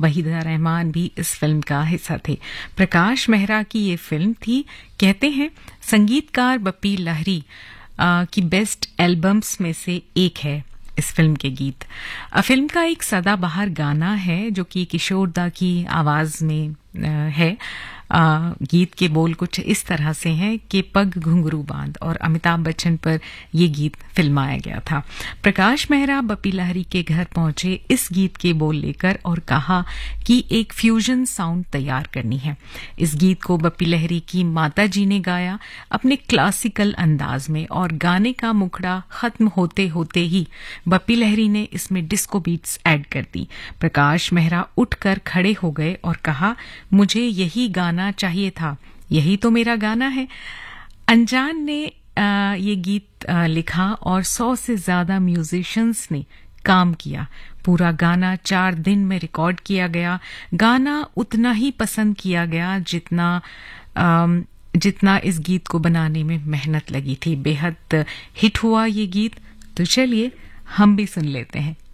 वहीदा रहमान भी इस फिल्म का हिस्सा थे। प्रकाश मेहरा की ये फिल्म थी। कहते हैं संगीतकार बप्पी लहरी की बेस्ट एल्बम्स में से एक है इस फिल्म के गीत। फिल्म का एक सदाबहार गाना है जो कि किशोर दा की आवाज में है। गीत के बोल कुछ इस तरह से हैं कि पग घुंघरू बांध, और अमिताभ बच्चन पर यह गीत फिल्माया गया था। प्रकाश मेहरा बप्पी लहरी के घर पहुंचे इस गीत के बोल लेकर और कहा कि एक फ्यूजन साउंड तैयार करनी है। इस गीत को बप्पी लहरी की माता जी ने गाया अपने क्लासिकल अंदाज में, और गाने का मुखड़ा खत्म होते होते ही बप्पी लहरी ने इसमें डिस्को बीट्स ऐड कर दी। प्रकाश मेहरा उठकर खड़े हो गए और कहा, मुझे यही गाना चाहिए था, यही तो मेरा गाना है। अनजान ने ये गीत लिखा और 100 से ज्यादा म्यूजिशियंस ने काम किया। पूरा गाना 4 दिन में रिकॉर्ड किया गया। गाना उतना ही पसंद किया गया जितना इस गीत को बनाने में मेहनत लगी थी। बेहद हिट हुआ ये गीत। तो चलिए हम भी सुन लेते हैं।